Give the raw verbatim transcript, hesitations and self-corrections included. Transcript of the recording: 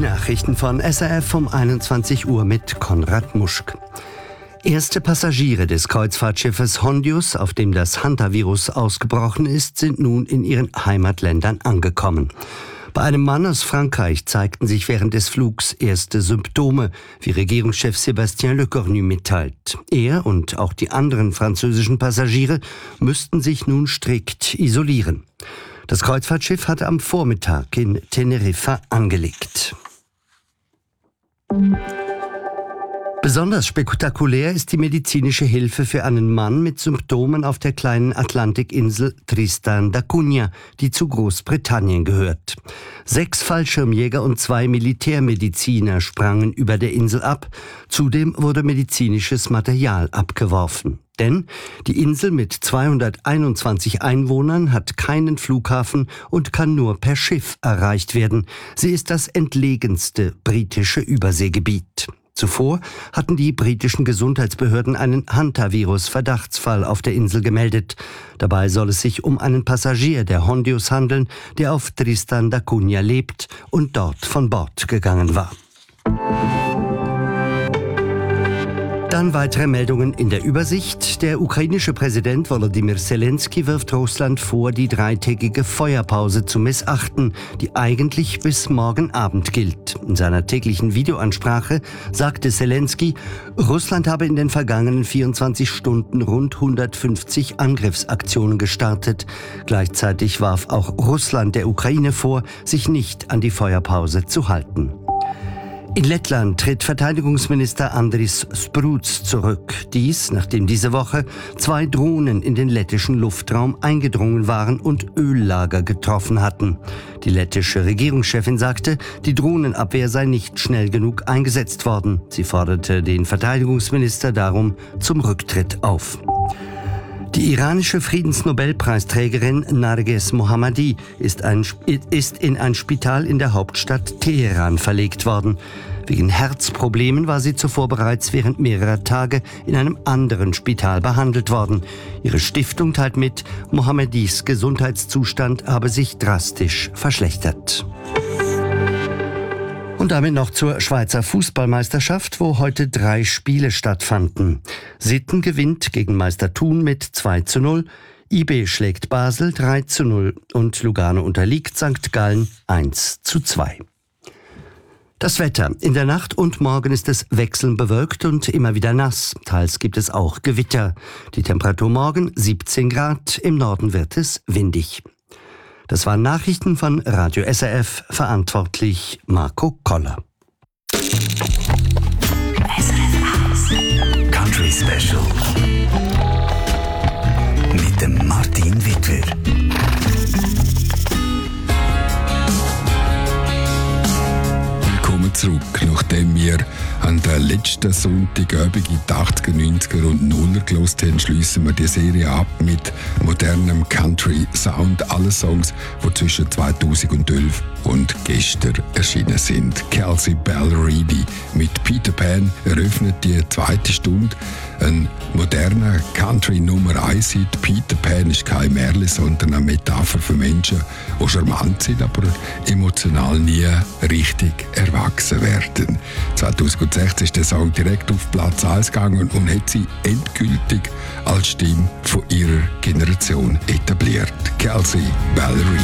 Nachrichten von S R F um einundzwanzig Uhr mit Konrad Muschk. Erste Passagiere des Kreuzfahrtschiffes Hondius, auf dem das Hantavirus ausgebrochen ist, sind nun in ihren Heimatländern angekommen. Bei einem Mann aus Frankreich zeigten sich während des Flugs erste Symptome, wie Regierungschef Sébastien Lecornu mitteilt. Er und auch die anderen französischen Passagiere müssten sich nun strikt isolieren. Das Kreuzfahrtschiff hatte am Vormittag in Teneriffa angelegt. Besonders spektakulär ist die medizinische Hilfe für einen Mann mit Symptomen auf der kleinen Atlantikinsel Tristan da Cunha, die zu Großbritannien gehört. Sechs Fallschirmjäger und zwei Militärmediziner sprangen über der Insel ab. Zudem wurde medizinisches Material abgeworfen. Denn die Insel mit zweihunderteinundzwanzig Einwohnern hat keinen Flughafen und kann nur per Schiff erreicht werden. Sie ist das entlegenste britische Überseegebiet. Zuvor hatten die britischen Gesundheitsbehörden einen Hantavirus-Verdachtsfall auf der Insel gemeldet. Dabei soll es sich um einen Passagier der Hondius handeln, der auf Tristan da Cunha lebt und dort von Bord gegangen war. Dann weitere Meldungen in der Übersicht. Der ukrainische Präsident Volodymyr Zelensky wirft Russland vor, die dreitägige Feuerpause zu missachten, die eigentlich bis morgen Abend gilt. In seiner täglichen Videoansprache sagte Zelensky, Russland habe in den vergangenen vierundzwanzig Stunden rund hundertfünfzig Angriffsaktionen gestartet. Gleichzeitig warf auch Russland der Ukraine vor, sich nicht an die Feuerpause zu halten. In Lettland tritt Verteidigungsminister Andris Spruds zurück. Dies, nachdem diese Woche zwei Drohnen in den lettischen Luftraum eingedrungen waren und Öllager getroffen hatten. Die lettische Regierungschefin sagte, die Drohnenabwehr sei nicht schnell genug eingesetzt worden. Sie forderte den Verteidigungsminister darum zum Rücktritt auf. Die iranische Friedensnobelpreisträgerin Narges Mohammadi ist, ein, ist in ein Spital in der Hauptstadt Teheran verlegt worden. Wegen Herzproblemen war sie zuvor bereits während mehrerer Tage in einem anderen Spital behandelt worden. Ihre Stiftung teilt mit, Mohammadis Gesundheitszustand habe sich drastisch verschlechtert. Und damit noch zur Schweizer Fußballmeisterschaft, wo heute drei Spiele stattfanden. Sitten gewinnt gegen Meister Thun mit zwei zu null, I B schlägt Basel drei zu null und Lugano unterliegt Sankt Gallen eins zu zwei. Das Wetter. In der Nacht und morgen ist es wechselnd bewölkt und immer wieder nass. Teils gibt es auch Gewitter. Die Temperatur morgen siebzehn Grad, im Norden wird es windig. Das waren Nachrichten von Radio S R F, verantwortlich Marco Koller. Country Special mit dem Martin Wittwer. Willkommen zurück, nachdem wir an der letzten Sonntagabend in die achtziger, neunziger und nuller gehört haben, schliessen wir die Serie ab mit modernem Country-Sound. Alle Songs, die zwischen zweitausendelf und gestern erschienen sind. Kelsey Ballerini mit Peter Pan eröffnet die zweite Stunde. Ein moderner Country-Nummer eins Hit. Peter Pan ist kein Märchen, sondern eine Metapher für Menschen, die charmant sind, aber emotional nie richtig erwachsen werden. zweitausendsechzehn ist der Song direkt auf Platz eins gegangen und hat sie endgültig als Stimme von ihrer Generation etabliert. Kelsey Ballerini.